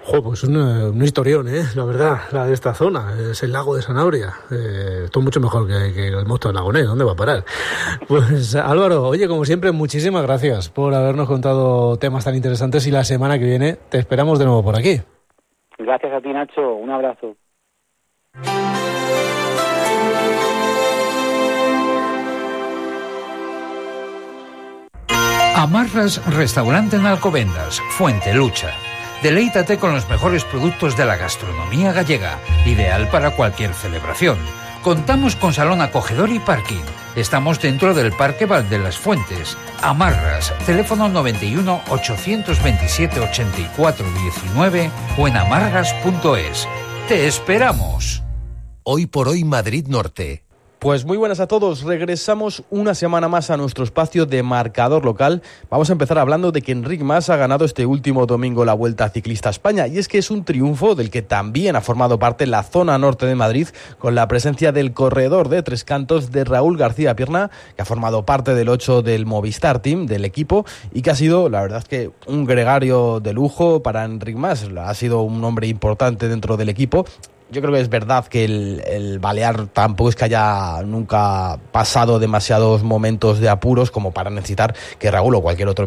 Pues un historión, la verdad, la de esta zona. Es el lago de Sanabria. Esto es mucho mejor que el Mosto de Lagonés. ¿Dónde va a parar? Pues Álvaro, oye, como siempre, muchísimas gracias por habernos contado temas tan interesantes y la semana que viene te esperamos de nuevo por aquí. Gracias a ti, Nacho. Un abrazo. Amarras Restaurante en Alcobendas, Fuentelucha. Deleítate con los mejores productos de la gastronomía gallega, ideal para cualquier celebración. Contamos con salón acogedor y parking. Estamos dentro del Parque Val de las Fuentes. Amarras, teléfono 91 827 84 19 o en amarras.es. ¡Te esperamos! Hoy por hoy Madrid Norte. Pues muy buenas a todos, regresamos una semana más a nuestro espacio de marcador local. Vamos a empezar hablando de que Enric Mas ha ganado este último domingo la Vuelta Ciclista a España, y es que es un triunfo del que también ha formado parte la zona norte de Madrid, con la presencia del corredor de Tres Cantos de Raúl García Pierna, que ha formado parte del 8 del Movistar Team, del equipo, y que ha sido, la verdad es que un gregario de lujo para Enric Mas. Ha sido un hombre importante dentro del equipo. Yo creo que es verdad que el balear tampoco es que haya nunca pasado demasiados momentos de apuros como para necesitar que Raúl o cualquier otro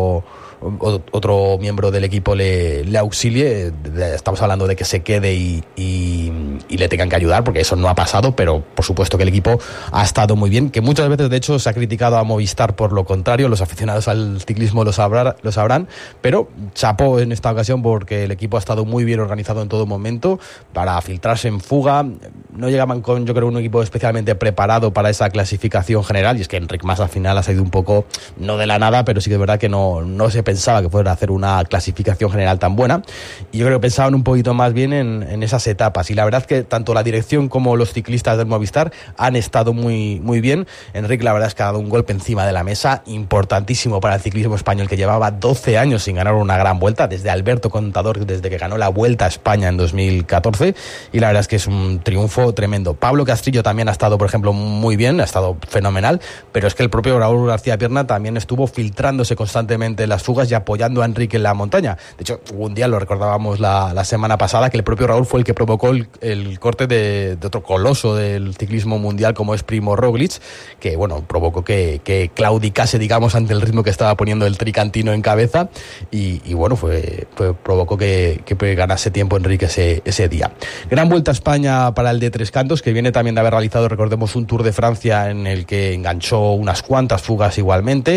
miembro del equipo le auxilie. Estamos hablando de que se quede y le tengan que ayudar, porque eso no ha pasado, pero por supuesto que el equipo ha estado muy bien, que muchas veces de hecho se ha criticado a Movistar por lo contrario. Los aficionados al ciclismo lo sabrán, pero chapó en esta ocasión porque el equipo ha estado muy bien organizado en todo momento para filtrarse en fuga. No llegaban con, yo creo, un equipo especialmente preparado para esa clasificación general, y es que Enric Mas al final ha salido un poco, no de la nada, pero sí que es verdad que no se pensaba que fuera a hacer una clasificación general tan buena, y yo creo que pensaban un poquito más bien en esas etapas, y la verdad es que tanto la dirección como los ciclistas del Movistar han estado muy, muy bien. Enric, la verdad es que ha dado un golpe encima de la mesa importantísimo para el ciclismo español, que llevaba 12 años sin ganar una gran vuelta, desde Alberto Contador, desde que ganó la Vuelta a España en 2014, y la verdad es que es un triunfo tremendo. Pablo Castrillo también ha estado, por ejemplo, muy bien, ha estado fenomenal, pero es que el propio Raúl García Pierna también estuvo filtrándose constantemente en las fugas y apoyando a Enric en la montaña. De hecho, hubo un día, lo recordábamos la semana pasada, que el propio Raúl fue el que provocó el corte de otro coloso del ciclismo mundial como es Primo Roglic, que bueno, provocó que claudicase, digamos, ante el ritmo que estaba poniendo el tricantino en cabeza, y bueno, provocó que ganase tiempo Enric ese día. Gran Vuelta a España para el de Tres Cantos, que viene también de haber realizado, recordemos, un Tour de Francia en el que enganchó unas cuantas fugas igualmente.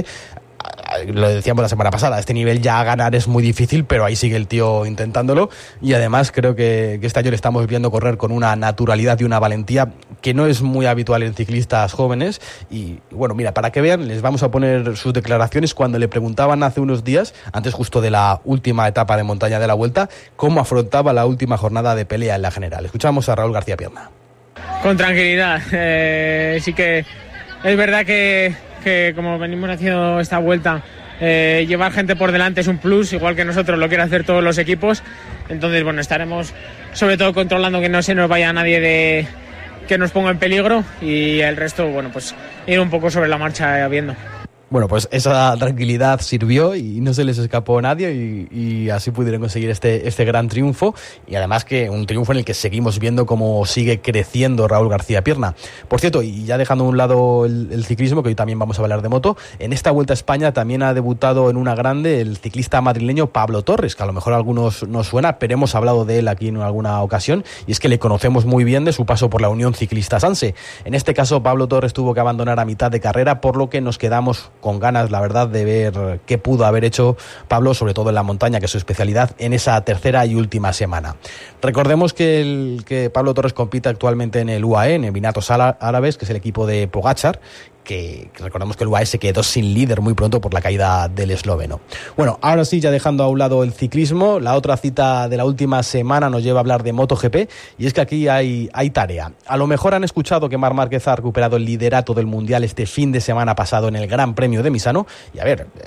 Lo decíamos la semana pasada, a este nivel ya ganar es muy difícil, pero ahí sigue el tío intentándolo, y además creo que este año le estamos viendo correr con una naturalidad y una valentía que no es muy habitual en ciclistas jóvenes. Y bueno, mira, para que vean, les vamos a poner sus declaraciones cuando le preguntaban hace unos días, antes justo de la última etapa de montaña de la Vuelta, cómo afrontaba la última jornada de pelea en la general. Escuchamos a Raúl García Pierna. Con tranquilidad, sí que es verdad que como venimos haciendo esta vuelta, llevar gente por delante es un plus, igual que nosotros lo quieren hacer todos los equipos. Entonces, bueno, estaremos sobre todo controlando que no se nos vaya nadie que nos ponga en peligro, y el resto, bueno, pues ir un poco sobre la marcha viendo. Bueno, pues esa tranquilidad sirvió y no se les escapó a nadie, y así pudieron conseguir este gran triunfo, y además que un triunfo en el que seguimos viendo cómo sigue creciendo Raúl García Pierna. Por cierto, y ya dejando a un lado el ciclismo, que hoy también vamos a hablar de moto, en esta Vuelta a España también ha debutado en una grande el ciclista madrileño Pablo Torres, que a lo mejor a algunos nos suena, pero hemos hablado de él aquí en alguna ocasión, y es que le conocemos muy bien de su paso por la Unión Ciclista Sanse. En este caso, Pablo Torres tuvo que abandonar a mitad de carrera, por lo que nos quedamos con ganas, la verdad, de ver qué pudo haber hecho Pablo, sobre todo en la montaña, que es su especialidad, en esa tercera y última semana. Recordemos que Pablo Torres compite actualmente en el UAE, en Emiratos Árabes, que es el equipo de Pogačar, que recordamos que el UAE se quedó sin líder muy pronto por la caída del esloveno. Bueno, ahora sí, ya dejando a un lado el ciclismo, la otra cita de la última semana nos lleva a hablar de MotoGP, y es que aquí hay tarea. A lo mejor han escuchado que Marc Márquez ha recuperado el liderato del Mundial este fin de semana pasado en el Gran Premio de Misano, y a ver,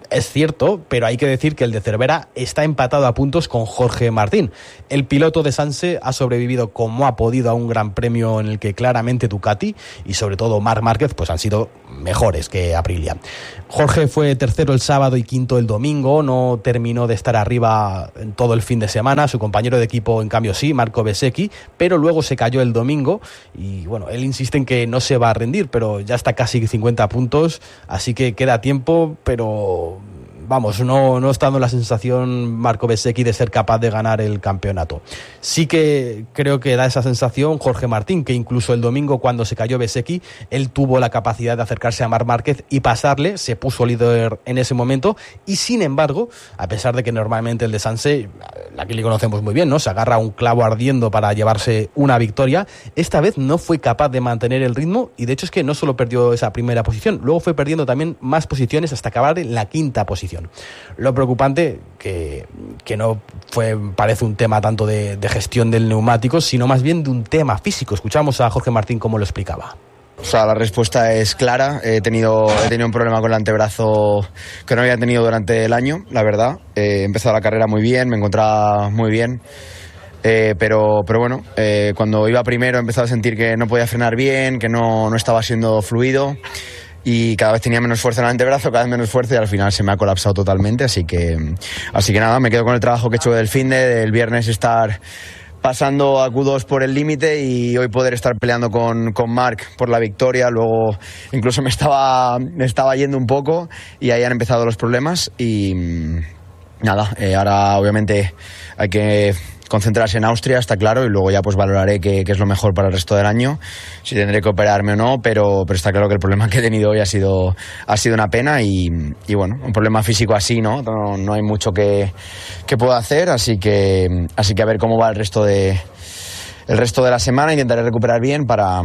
es cierto, pero hay que decir que el de Cervera está empatado a puntos con Jorge Martín. El piloto de Sanse ha sobrevivido como ha podido a un gran premio en el que claramente Ducati y sobre todo Marc Márquez pues han sido mejores que Aprilia. Jorge fue tercero el sábado y quinto el domingo, no terminó de estar arriba en todo el fin de semana, su compañero de equipo en cambio sí, Marco Bezzecchi, pero luego se cayó el domingo y bueno, él insiste en que no se va a rendir, pero ya está casi 50 puntos, así que queda tiempo, pero vamos, no está dando la sensación Marco Bezzecchi de ser capaz de ganar el campeonato. Sí que creo que da esa sensación Jorge Martín, que incluso el domingo cuando se cayó Bezzecchi, él tuvo la capacidad de acercarse a Marc Márquez y pasarle, se puso líder en ese momento y sin embargo, a pesar de que normalmente el de Sanse, aquí le conocemos muy bien, ¿no? Se agarra un clavo ardiendo para llevarse una victoria, esta vez no fue capaz de mantener el ritmo y de hecho es que no solo perdió esa primera posición, luego fue perdiendo también más posiciones hasta acabar en la quinta posición. Lo preocupante que no parece un tema tanto de gestión del neumático, sino más bien de un tema físico. Escuchamos a Jorge Martín cómo lo explicaba. O sea, la respuesta es clara. He tenido un problema con el antebrazo que no había tenido durante el año, la verdad. He empezado la carrera muy bien, me encontraba muy bien. Pero bueno, cuando iba primero he empezado a sentir que no podía frenar bien, que no estaba siendo fluido. Y cada vez tenía menos fuerza en el antebrazo, cada vez menos fuerza y al final se me ha colapsado totalmente, así que nada, me quedo con el trabajo que he hecho del del viernes, estar pasando a Q2 por el límite y hoy poder estar peleando con Marc por la victoria. Luego incluso me estaba yendo un poco y ahí han empezado los problemas y nada, ahora obviamente hay que concentrarse en Austria, está claro, y luego ya pues valoraré qué es lo mejor para el resto del año, si tendré que operarme o no, pero está claro que el problema que he tenido hoy ha sido una pena y bueno, un problema físico así, no hay mucho que pueda hacer, así que a ver cómo va el resto de la semana. Intentaré recuperar bien para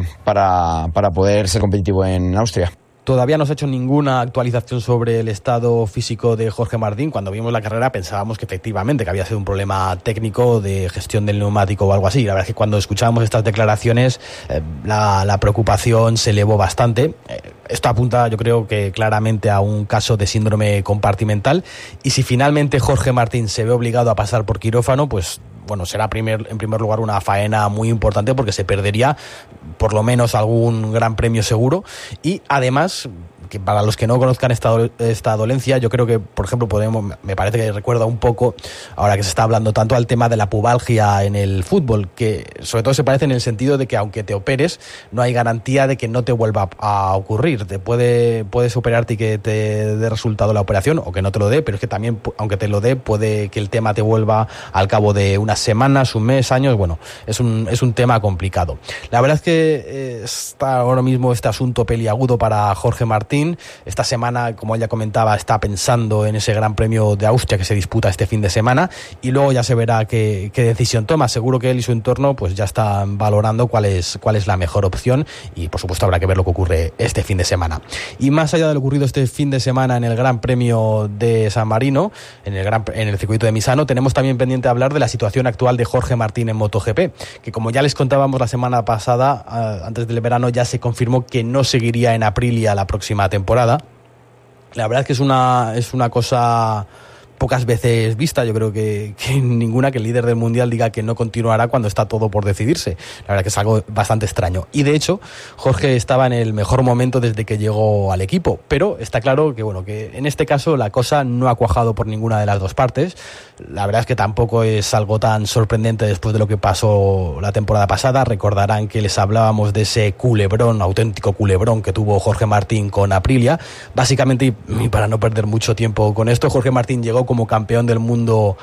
poder ser competitivo en Austria. Todavía no se ha hecho ninguna actualización sobre el estado físico de Jorge Martín. Cuando vimos la carrera pensábamos que efectivamente que había sido un problema técnico de gestión del neumático o algo así. La verdad es que cuando escuchábamos estas declaraciones la preocupación se elevó bastante. Esto apunta, yo creo que claramente a un caso de síndrome compartimental y si finalmente Jorge Martín se ve obligado a pasar por quirófano, pues bueno, será en primer lugar una faena muy importante porque se perdería por lo menos algún gran premio seguro y además, que para los que no conozcan esta dolencia, yo creo que, por ejemplo, me parece que recuerda un poco, ahora que se está hablando tanto al tema de la pubalgia en el fútbol, que sobre todo se parece en el sentido de que aunque te operes, no hay garantía de que no te vuelva a ocurrir. Puedes operarte y que te dé resultado la operación o que no te lo dé, pero es que también, aunque te lo dé, puede que el tema te vuelva al cabo de unas semanas, un mes, años. Bueno, es un tema complicado. La verdad es que está ahora mismo este asunto peliagudo para Jorge Martín. Esta semana, como ella comentaba, está pensando en ese Gran Premio de Austria que se disputa este fin de semana y luego ya se verá qué decisión toma. Seguro que él y su entorno pues ya están valorando cuál es la mejor opción y por supuesto habrá que ver lo que ocurre este fin de semana. Y más allá de lo ocurrido este fin de semana en el Gran Premio de San Marino, en el circuito de Misano, tenemos también pendiente hablar de la situación actual de Jorge Martín en MotoGP, que como ya les contábamos la semana pasada, antes del verano ya se confirmó que no seguiría en Aprilia la próxima temporada. La verdad es que es una cosa pocas veces vista, yo creo que ninguna, que el líder del mundial diga que no continuará cuando está todo por decidirse. La verdad que es algo bastante extraño. Y de hecho, Jorge estaba en el mejor momento desde que llegó al equipo, pero está claro que en este caso la cosa no ha cuajado por ninguna de las dos partes. La verdad es que tampoco es algo tan sorprendente después de lo que pasó la temporada pasada. Recordarán que les hablábamos de ese auténtico culebrón que tuvo Jorge Martín con Aprilia. Básicamente, y para no perder mucho tiempo con esto, Jorge Martín llegó como campeón del mundo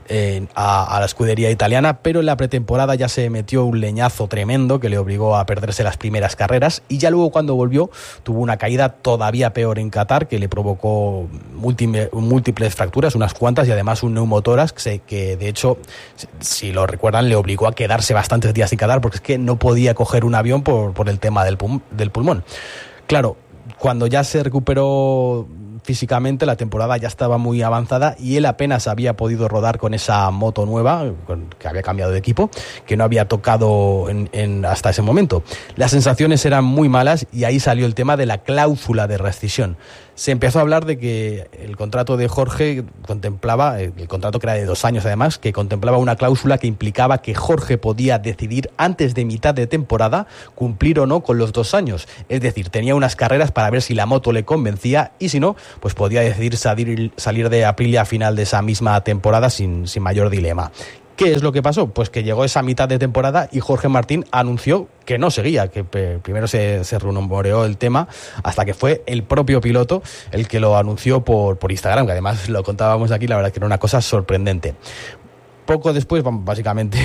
a la escudería italiana, pero en la pretemporada ya se metió un leñazo tremendo que le obligó a perderse las primeras carreras y ya luego cuando volvió tuvo una caída todavía peor en Qatar que le provocó múltiples fracturas, unas cuantas, y además un neumotórax que de hecho, si lo recuerdan, le obligó a quedarse bastantes días sin Qatar porque es que no podía coger un avión por el tema del pulmón. Claro, cuando ya se recuperó físicamente, la temporada ya estaba muy avanzada y él apenas había podido rodar con esa moto nueva, que había cambiado de equipo, que no había tocado hasta ese momento. Las sensaciones eran muy malas y ahí salió el tema de la cláusula de rescisión. se empezó a hablar de que el contrato de Jorge contemplaba, el contrato que era de 2 años además, que contemplaba una cláusula que implicaba que Jorge podía decidir antes de mitad de temporada cumplir o no con los 2 años. Es decir, tenía unas carreras para ver si la moto le convencía y si no, pues podía decidir salir de Aprilia a final de esa misma temporada sin mayor dilema. ¿Qué es lo que pasó? Pues que llegó esa mitad de temporada y Jorge Martín anunció que no seguía, que primero se rumoreó el tema hasta que fue el propio piloto el que lo anunció por Instagram, que además lo contábamos aquí, la verdad que era una cosa sorprendente. Poco después, básicamente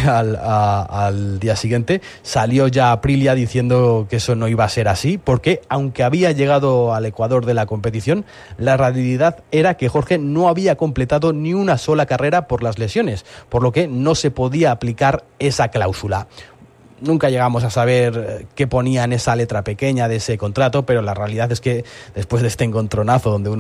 al día siguiente, salió ya Aprilia diciendo que eso no iba a ser así, porque aunque había llegado al ecuador de la competición, la realidad era que Jorge no había completado ni una sola carrera por las lesiones, por lo que no se podía aplicar esa cláusula. Nunca llegamos a saber qué ponía en esa letra pequeña de ese contrato, pero la realidad es que después de este encontronazo donde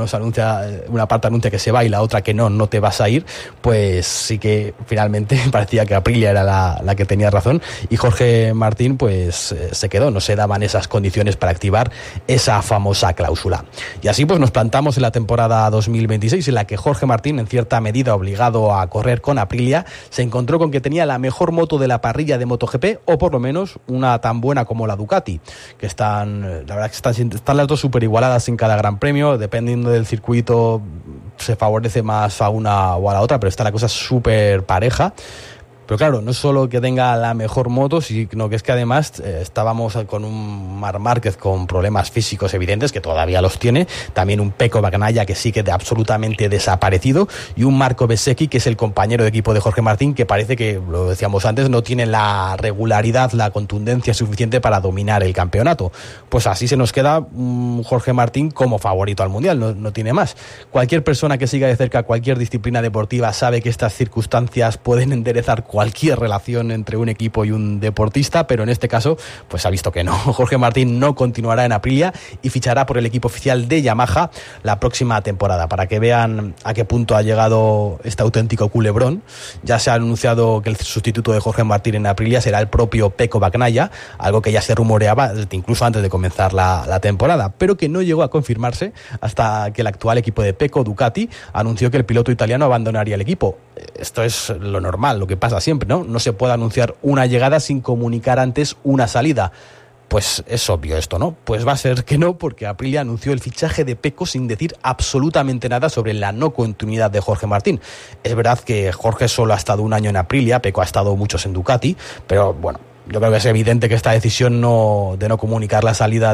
una parte anuncia que se va y la otra que no te vas a ir, pues sí que finalmente parecía que Aprilia era la que tenía razón y Jorge Martín pues se quedó, no se daban esas condiciones para activar esa famosa cláusula. Y así pues nos plantamos en la temporada 2026 en la que Jorge Martín, en cierta medida obligado a correr con Aprilia, se encontró con que tenía la mejor moto de la parrilla de MotoGP, o por lo menos una tan buena como la Ducati, que la verdad que están las dos súper igualadas en cada gran premio, dependiendo del circuito se favorece más a una o a la otra, pero está la cosa súper pareja. Pero claro, no es solo que tenga la mejor moto, sino que es que además estábamos con un Marc Márquez con problemas físicos evidentes, que todavía los tiene, también un Pecco Bagnaia que sigue absolutamente desaparecido, y un Marco Bezzecchi, que es el compañero de equipo de Jorge Martín, que parece que, lo decíamos antes, no tiene la regularidad, la contundencia suficiente para dominar el campeonato. Pues así se nos queda Jorge Martín como favorito al Mundial, no tiene más. Cualquier persona que siga de cerca cualquier disciplina deportiva sabe que estas circunstancias pueden enderezar cualquier relación entre un equipo y un deportista, pero en este caso pues ha visto que no. Jorge Martín no continuará en Aprilia y fichará por el equipo oficial de Yamaha la próxima temporada. Para que vean a qué punto ha llegado este auténtico culebrón, ya se ha anunciado que el sustituto de Jorge Martín en Aprilia será el propio Pecco Bagnaia, algo que ya se rumoreaba incluso antes de comenzar la temporada, pero que no llegó a confirmarse hasta que el actual equipo de Pecco, Ducati, anunció que el piloto italiano abandonaría el equipo. Esto es lo normal, lo que pasa siempre, ¿no? No se puede anunciar una llegada sin comunicar antes una salida. Pues es obvio esto, ¿no? Pues va a ser que no, porque Aprilia anunció el fichaje de Pecco sin decir absolutamente nada sobre la no continuidad de Jorge Martín. Es verdad que Jorge solo ha estado 1 año en Aprilia, Pecco ha estado muchos en Ducati, pero bueno, yo creo que es evidente que esta decisión de no comunicar la salida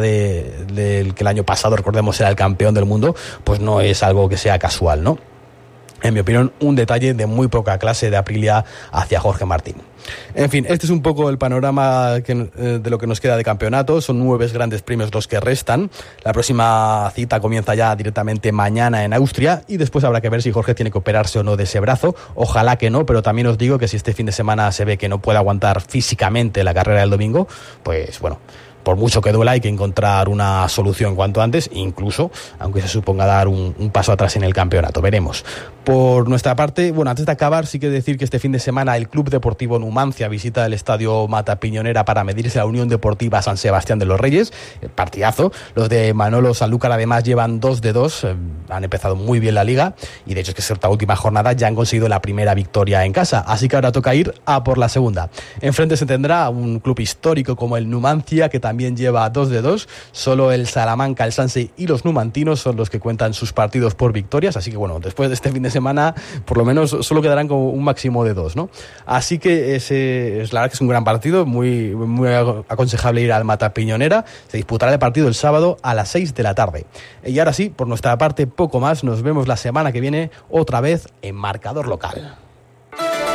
del que el año pasado, recordemos, era el campeón del mundo, pues no es algo que sea casual, ¿no? En mi opinión, un detalle de muy poca clase de Aprilia hacia Jorge Martín. En fin, este es un poco el panorama de lo que nos queda de campeonato. Son 9 grandes premios los que restan. La próxima cita comienza ya directamente mañana en Austria y después habrá que ver si Jorge tiene que operarse o no de ese brazo. Ojalá que no, pero también os digo que si este fin de semana se ve que no puede aguantar físicamente la carrera del domingo, pues bueno, por mucho que duela hay que encontrar una solución cuanto antes, incluso aunque se suponga dar un paso atrás en el campeonato. Veremos. Por nuestra parte, bueno, antes de acabar, sí que decir que este fin de semana el Club Deportivo Numancia visita el estadio Mata Piñonera para medirse a la Unión Deportiva San Sebastián de los Reyes. Partidazo. Los de Manolo Sanlúcar además llevan 2-2, han empezado muy bien la liga y de hecho es que esta última jornada ya han conseguido la primera victoria en casa, así que ahora toca ir a por la segunda. Enfrente se tendrá un club histórico como el Numancia, que también lleva 2-2. Solo el Salamanca, el Sanse y los numantinos son los que cuentan sus partidos por victorias, así que bueno, después de este fin de semana por lo menos solo quedarán con un máximo de 2, ¿no? Así que es la verdad que es un gran partido, muy, muy aconsejable ir al Mata Piñonera. Se disputará el partido el sábado a las 6 de la tarde. Y ahora sí, por nuestra parte poco más, nos vemos la semana que viene otra vez en Marcador Local.